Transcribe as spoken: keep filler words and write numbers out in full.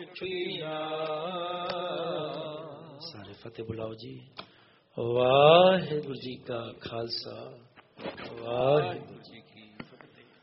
ਸਾਰੇ ਫਤਿਹ ਬੁਲਾਓ ਜੀ। ਵਾਹਿਗੁਰੂ ਜੀ ਕਾ ਖਾਲਸਾ ਵਾਹਿਗੁਰੂ ਜੀ